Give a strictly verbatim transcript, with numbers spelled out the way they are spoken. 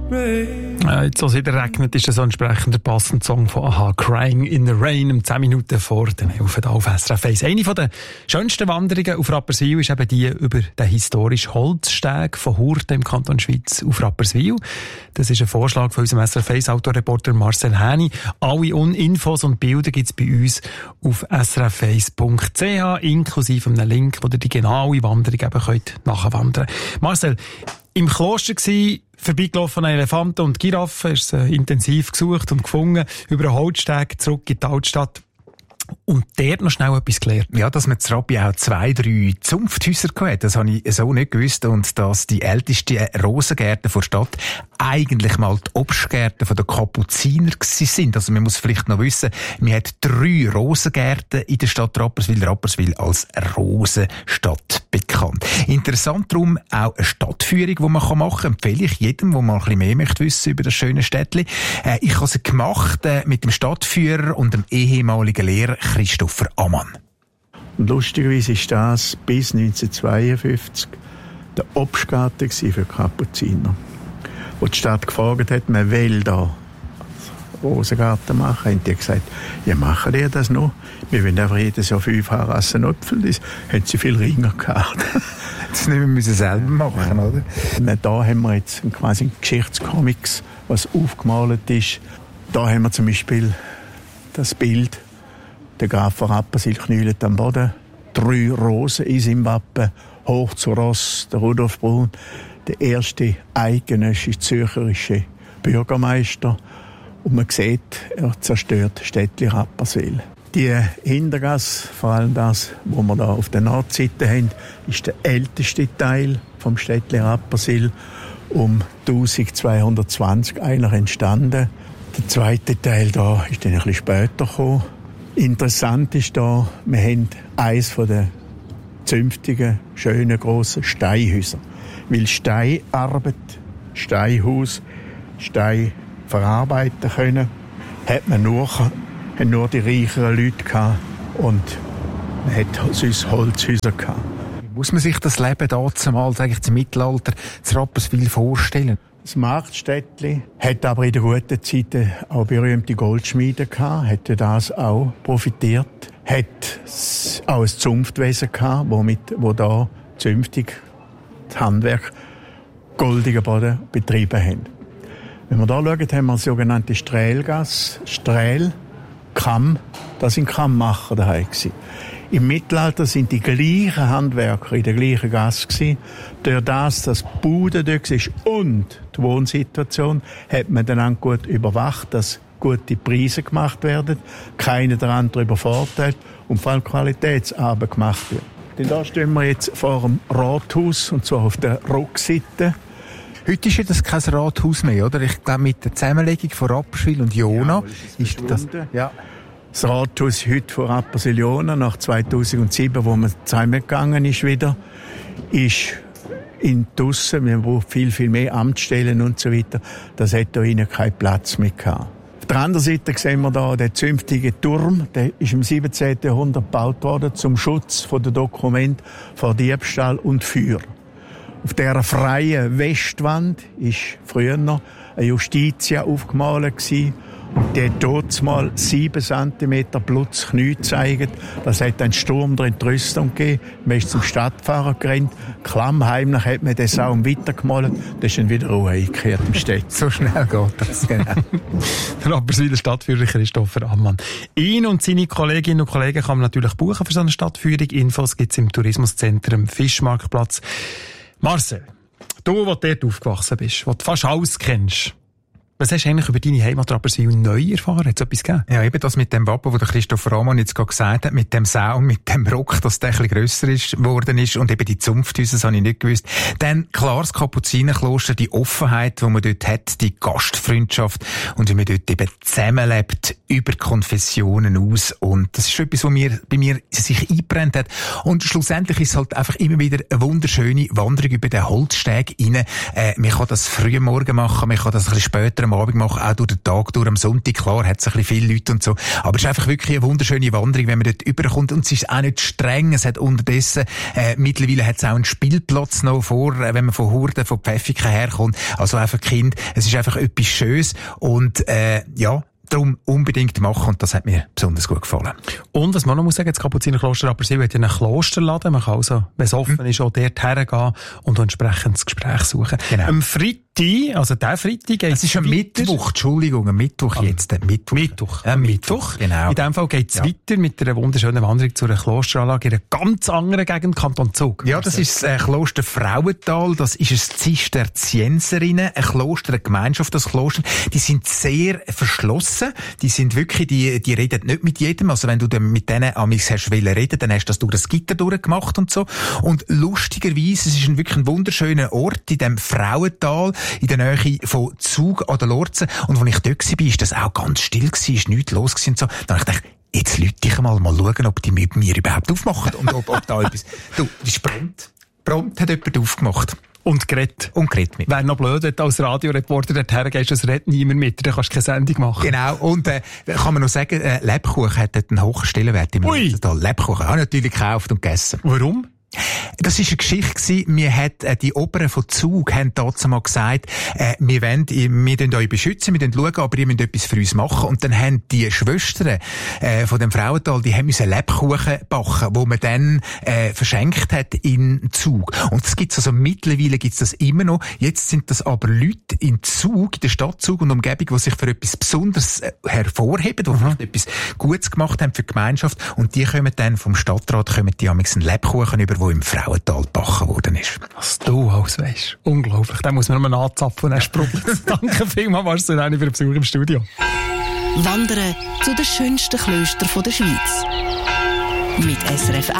Äh, jetzt, als es wieder regnet, ist das so ein entsprechender passender Song von Aha, Crying in the Rain, um zehn Minuten vor den elf auf S R F eins. Eine der schönsten Wanderungen auf Rapperswil ist eben die über den historischen Holzsteg von Hurten im Kanton Schwyz auf Rapperswil. Das ist ein Vorschlag von unserem S R F eins Autoreporter Marcel Häni. Alle Infos und Bilder gibt es bei uns auf s r f eins punkt c h, inklusive einem Link, wo ihr die genaue Wanderung eben könnt nachwandern könnt. Marcel, im Kloster gsi, vorbeigelaufen Elefanten und Giraffen, ist äh, intensiv gesucht und gefunden, über einen Holzsteg zurück in die Altstadt. Und dort noch schnell etwas gelernt. Ja, dass man zu Rappi auch zwei, drei Zunfthäuser hatte, das habe ich so nicht gewusst. Und dass die ältesten Rosengärten der Stadt eigentlich mal die Obstgärten der Kapuziner sind. Also man muss vielleicht noch wissen, man hat drei Rosengärten in der Stadt Rapperswil. Rapperswil als Rosenstadt bekannt. Interessant darum auch eine Stadtführung, die man machen kann. Empfehle ich jedem, der mal ein bisschen mehr möchte wissen über das schöne Städtchen. Äh, ich habe sie gemacht äh, mit dem Stadtführer und dem ehemaligen Lehrer Christopher Ammann. Und lustigerweise war das bis neunzehnhundertzweiundfünfzig der Obstgarten für Kapuziner. Wo die Stadt gefragt hat, man will da Rosengarten machen, haben die gesagt, ja, machen die das noch? Wir wollen einfach jedes Jahr fünf Harassen Äpfel. Das haben sie viel Ringer gehabt. Das müssen wir selber machen, ja. Oder? Da haben wir jetzt quasi Geschichtscomics, was aufgemalt ist. Da haben wir zum Beispiel das Bild, der Graf von Rapperswil knüllt am Boden, drei Rosen in seinem Wappen, hoch zu Ross, der Rudolf Brun, der erste eidgenössische zürcherische Bürgermeister. Und man sieht, er zerstört Städtli Rapperswil. Die Hintergasse, vor allem das, was wir da auf der Nordseite haben, ist der älteste Teil vom Städtli Rapperswil, um eintausendzweihundertzwanzig eigentlich entstanden. Der zweite Teil da ist dann ein bisschen später gekommen. Interessant ist da, wir haben eines der zünftigen, schönen, grossen Steinhäuser. Weil Steinarbeit, Steinhaus, Stein verarbeiten können, hat man nur, haben nur die reicheren Leute gehabt und man hat sonst Holzhäuser gehabt. Wie muss man sich das Leben damals, eigentlich im Mittelalter, zu Rapperswil vorstellen? Das Marktstädtli hat aber in den guten Zeiten auch berühmte Goldschmiede gehabt, hätte das auch profitiert, hat auch ein Zunftwesen gehabt, wo, mit, wo da zünftig das Handwerk goldigen Boden betrieben haben. Wenn wir da schauen, haben wir die sogenannte Strählgasse, Strähl, Kamm, das sind Kammmacher daheim gewesen. Im Mittelalter sind die gleichen Handwerker in der gleichen Gasse gewesen. Durch das, dass die Bude dort war und die Wohnsituation, hat man dann gut überwacht, dass gute Preise gemacht werden, keiner der andere übervorteilt und vor allem Qualitätsarbeit gemacht wird. Denn da stehen wir jetzt vor dem Rathaus, und zwar auf der Rückseite. Heute ist ja das kein Rathaus mehr, oder? Ich glaube, mit der Zusammenlegung von Rapperswil und Jona ja, ist, ist das... Ja. Das Rathaus heute von Rapperswil-Jona nach zweitausendsieben, wo man zusammengegangen ist wieder, ist in Tussen, wir brauchen viel, viel mehr Amtsstellen und so weiter. Das hat da innen keinen Platz mehr gehabt. Auf der anderen Seite sehen wir da den zünftigen Turm, der ist im siebzehnten Jahrhundert gebaut worden zum Schutz von den Dokumenten vor Diebstahl und Feuer. Auf dieser freien Westwand ist früher noch eine Justitia aufgemalt gewesen. Und die hat dort mal sieben Zentimeter Blut Knie gezeigt. Das hat einen Sturm drin die Rüstung gegeben. Man ist zum Stadtfahrer gerannt. Klammheimlich hat man den Saum weitergemalt. Da ist dann wieder Ruhe eingekehrt im Städtchen. So schnell geht das, genau. Der Rapperswiler Stadtführer Christopher Ammann. Ihn und seine Kolleginnen und Kollegen kann man natürlich buchen für so eine Stadtführung. Infos gibt es im Tourismuszentrum Fischmarktplatz. Marcel, du, der dort aufgewachsen bist, der du fast alles kennst, was hast du eigentlich über deine Heimat Rapperswil neu erfahren? Hat es etwas gegeben? Ja, eben das mit dem Wappen, wo der Christopher Ammann jetzt gerade gesagt hat, mit dem Saum, mit dem Rock, dass der ein bisschen grösser ist, geworden ist, und eben die Zunfthäuser, das habe ich nicht gewusst. Dann, klar, das Kapuzinerkloster, die Offenheit, die man dort hat, die Gastfreundschaft und wie man dort eben zusammenlebt, über Konfessionen aus. Und das ist etwas, was mir, bei mir sich eingebrennt hat. Und schlussendlich ist es halt einfach immer wieder eine wunderschöne Wanderung über den Holzsteg rein. Äh, man kann das früh morgen machen, man kann das ein bisschen später am Abend mache, auch durch den Tag, durch am Sonntag. Klar, hat es ein bisschen viele Leute und so. Aber es ist einfach wirklich eine wunderschöne Wanderung, wenn man dort überkommt. Und es ist auch nicht streng. Es hat unterdessen, äh, mittlerweile hat es auch einen Spielplatz noch vor, äh, wenn man von Hurden, von Pfäffiken herkommt. Also einfach Kind. Es ist einfach etwas Schönes. Und, äh, ja, darum unbedingt machen, und das hat mir besonders gut gefallen. Und was man noch muss sagen, das Kapuzinerkloster Rapperswil hat ja einen Klosterladen. Man kann also, wenn es offen hm. ist, auch dort hergehen und entsprechend das Gespräch suchen. Genau. Am Freitag, also der Freitag geht es ist ein Mittwoch, Entschuldigung, ein Mittwoch am jetzt. Ein Mittwoch. Mittwoch. Ein Mittwoch, genau. In dem Fall geht es ja. weiter mit einer wunderschönen Wanderung zu einer Klosteranlage in einer ganz anderen Gegend, Kanton Zug. Ja, das ist das äh, Kloster Frauental. Das ist ein Zisterzienserinnen, ein Kloster, eine Gemeinschaft, das Kloster. Die sind sehr verschlossen. Die sind wirklich, die, die reden nicht mit jedem. Also wenn du dann mit denen amigs hast wollen reden, dann hast du das durch das Gitter durchgemacht und so. Und lustigerweise, es ist ein wirklich ein wunderschöner Ort in dem Frauental, in der Nähe von Zug an der Lorze. Und als ich dort war, ist das auch ganz still gewesen, ist nichts los gewesen und so. Dann habe ich gedacht, jetzt lüte ich mal, mal schauen, ob die mit mir überhaupt aufmachen und ob, ob da etwas... Du, das ist prompt. Prompt hat jemand aufgemacht. Und geredet. Und geredet mit. Wäre noch blöd, wenn du als Radioreporter dorthin gehst, es redet niemand mit, dann kannst du keine Sendung machen. Genau. Und, äh, kann man noch sagen, äh, Lebkuchen hat dort einen hohen Stellenwert im Tal. Lebkuchen habe ich natürlich gekauft und gegessen. Warum? Das war eine Geschichte gewesen. Wir hat, äh, die Oberen von Zug haben dazu mal gesagt, äh, wir wollen, wir wollen euch beschützen, wir wollen schauen, aber ihr müsst etwas für uns machen. Und dann haben die Schwestern, äh, von dem Frauental, die haben müssen Lebkuchen backen, wo man dann, äh, verschenkt hat in Zug. Und das gibt's also, mittlerweile gibt's das immer noch. Jetzt sind das aber Leute in Zug, in der Stadt Zug und Umgebung, die sich für etwas Besonderes äh, hervorheben, die mhm. vielleicht etwas Gutes gemacht haben für die Gemeinschaft. Und die kommen dann vom Stadtrat, kommen die amigs einen Lebkuchen über, wo im Frauental gebacken worden ist. Was du alles weisst. Unglaublich. Da muss man noch anzapfen und dann sprudelt. Danke vielmals, Marcel, für den Besuch im Studio. Wandern zu den schönsten Klöstern der Schweiz. Mit S R F